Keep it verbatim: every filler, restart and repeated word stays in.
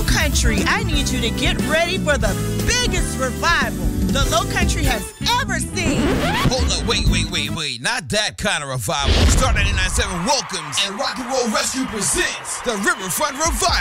Low Country, I need you to get ready for the biggest revival the Low Country has ever seen. Hold up, wait, wait, wait, wait. Not that kind of revival. Star ninety-nine point seven welcomes and Rock and Roll Rescue presents the Riverfront Revival.